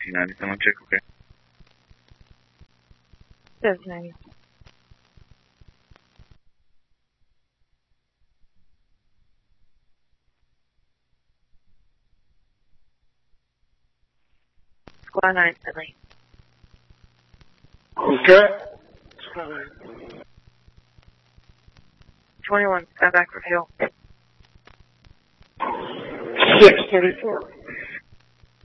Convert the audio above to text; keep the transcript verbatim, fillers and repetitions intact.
seventeen ninety, someone check, okay? seventeen ninety. Squad nine, Finley. Okay. twenty-one, Skyback Hill. six thirty-four.